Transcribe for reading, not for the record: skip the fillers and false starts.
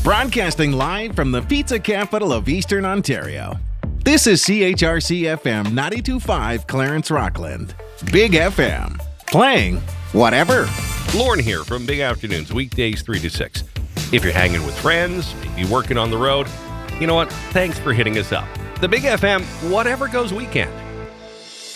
Broadcasting live from the pizza capital of Eastern Ontario. This is CHRC FM 92.5 Clarence Rockland. Big FM. Playing whatever. Lauren here from Big Afternoons, weekdays 3 to 6. If you're hanging with friends, maybe working on the road, you know what? Thanks for hitting us up. The Big FM, whatever goes weekend.